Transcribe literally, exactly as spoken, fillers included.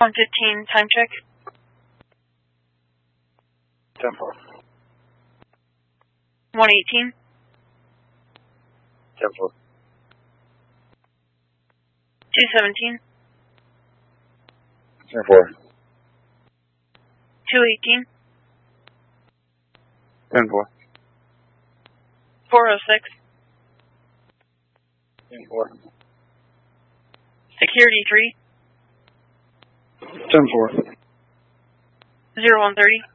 one fifteen, time check. ten four. one eighteen. ten four. two seventeen. ten four. two eighteen. ten four. four oh six. ten four. Security three. ten four. zero one thirty.